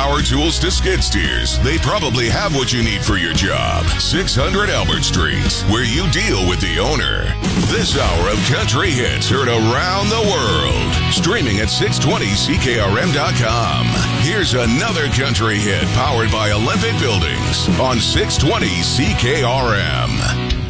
power tools to skid steers, they probably have what you need for your job. 600 Albert Street, where you deal with the owner. This hour of country hits heard around the world. Streaming at 620ckrm.com. Here's another country hit powered by Olympic Buildings on 620 CKRM.